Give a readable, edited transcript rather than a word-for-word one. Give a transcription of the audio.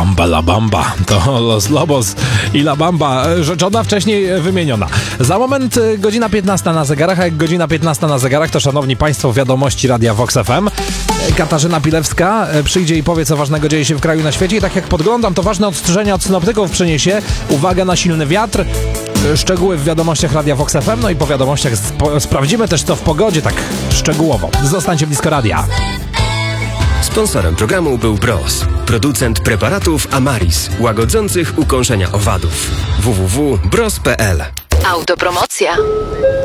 Bamba la Bamba. To Los Lobos i La Bamba, rzeczona wcześniej wymieniona. Za moment godzina 15 na zegarach, a jak godzina 15 na zegarach, to szanowni państwo, wiadomości Radia Vox FM. Katarzyna Pilewska przyjdzie i powie, co ważnego dzieje się w kraju i na świecie. I tak jak podglądam, to ważne ostrzeżenia od synoptyków przyniesie. Uwaga na silny wiatr. Szczegóły w wiadomościach Radia Vox FM. No i po wiadomościach sprawdzimy też, co w pogodzie tak szczegółowo. Zostańcie blisko radia. Sponsorem programu był Bros, producent preparatów Amaris, łagodzących ukąszenia owadów. www.bros.pl. Autopromocja.